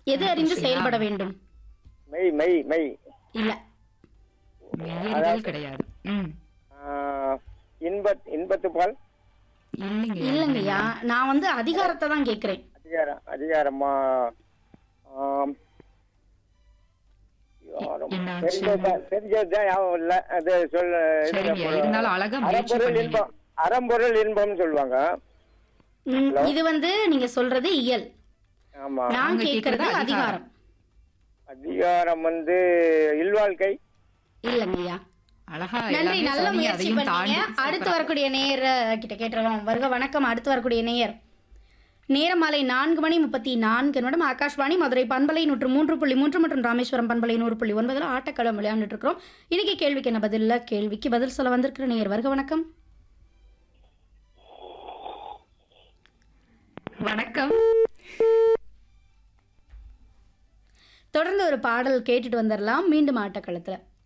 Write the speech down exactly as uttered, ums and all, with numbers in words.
எது அறிந்து செயல்பட வேண்டும்? மெய் மெய் மெய் இல்ல. நேர்கள் கிடையாது. ம் ஆ, இன்பத் இன்பத்து பால் இல்லைங்க. இல்லங்கய்யா, நான் வந்து அதிகாரத்தை தான் கேக்குறேன். அதிகாரம் அதிகாரமா ஆம். அதிகாரம். என்னாச்சு? தெரிஞ்சதுதான் தெரிஞ்சதுதான் ஞாபகம் இல்ல. அது சொல்ல சரிங்க, இருந்தாலும் அழகா முயற்சி அறம்பொருள் பண்ணீங்க. இன்பம் அறம்பொருள் இன்பம்னு சொல்லுவாங்க. ம், இது வந்து நீங்க சொல்றது இயல். ஆமா. நான் அவங்க கேக்குறது கேக்குறது அதிகாரம். அதிகாரம் வந்து இல்வாழ்க்கை. இல்லங்கய்யா. அழகா நன்றி, எல்லாமே நல்ல சொன்னீங்க. முயற்சி அதையும் பண்ணீங்க. தாண்டி அடுத்து வரக்கூடிய நேயர் கிட்ட கேட்டுறலாம். வருக வணக்கம். அடுத்து வரக்கூடிய நேயர் நேரம் மாலை நான்கு மணி முப்பத்தி நான்கு நிமிடம். ஆகாஷ்வாணி மதுரை பண்பலை நூற்று மூன்று புள்ளி மூன்று மற்றும் ராமேஸ்வரம் பண்பலை நூறு புள்ளி ஒன்பதுல ஆட்டக்களம் விளையாண்டுட்டு இருக்கிறோம். இன்னைக்கு கேள்விக்கு என்ன பதில்? கேள்விக்கு பதில் சொல்ல வந்திருக்கிற நேயர் வருக வணக்கம். வணக்கம். தொடர்ந்து ஒரு பாடல் கேட்டுட்டு வந்துடலாம். மீண்டும் ஆட்டக்களத்துல